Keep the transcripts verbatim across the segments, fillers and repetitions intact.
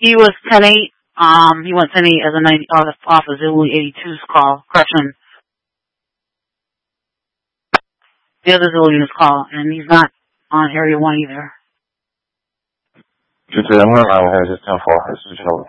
He was ten eight. Um, he went ten eight as a ninety off, off of Zulu eighty-two's call. Correction. The other Zulu unit's call, and he's not on area one either. two three, I'm going to run with him. Just ten four. This is over.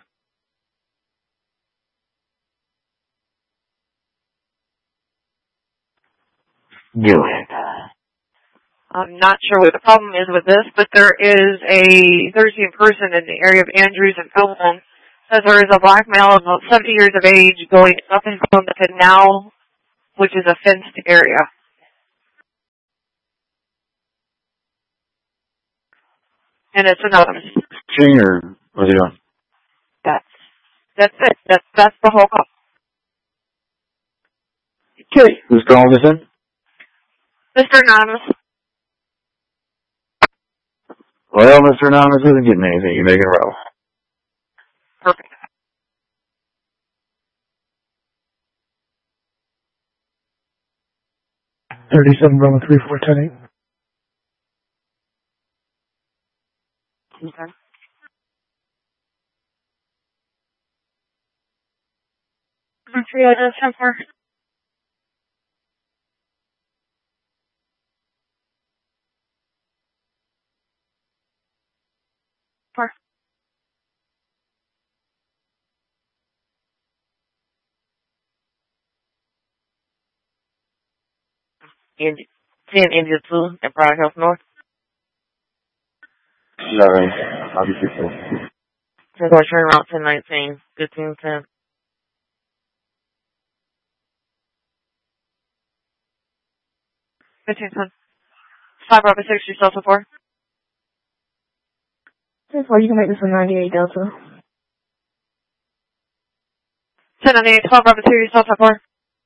Do it. I'm not sure what the problem is with this, but there is a thirteen person in the area of Andrews and Pelham. Says there is a black male about seventy years of age going up and down the canal, which is a fenced area. And it's anonymous. King or what are you doing? That's, that's it. That's, that's the whole call. Okay. Who's calling this in? Mister Anonymous. Well, Mister Anonymous isn't getting anything. You're making a row. Perfect. thirty-seven Bravo three four ten eight. Okay. Three oh ten four. Four. India, ten India two at Pride Health North. Sorry. I'll be fixing. ten four train route ten nineteen, fifteen ten. fifteen ten. five Bravo six, you Delta four. ten four, you can make this a ninety-eight Delta. ten ninety-eight, twelve Bravo two, you Delta four.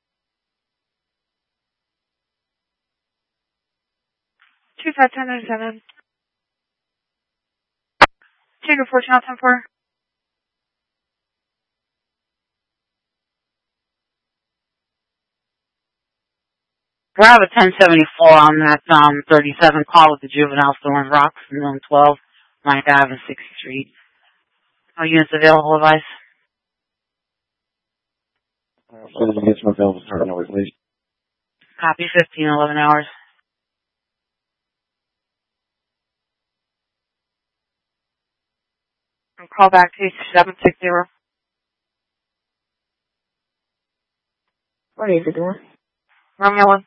two five ten ninety-seven. Tango four, channel ten four. We have a ten seventy-four on that um, thirty-seven call with the juvenile throwing rocks in zone twelve, ninth Avenue and sixth Street. Are units available, advice? So you get some available starting over, please. Copy fifteen, eleven hours. And call back to seven six zero. What is it doing? Romeo one.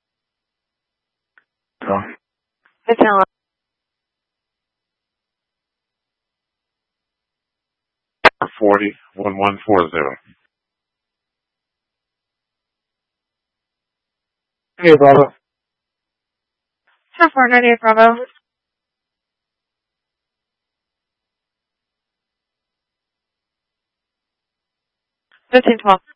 Go. fifteen eleven. forty, one one four zero. Hey, Bravo. ten four ninety-eight Bravo. fifteen twelve.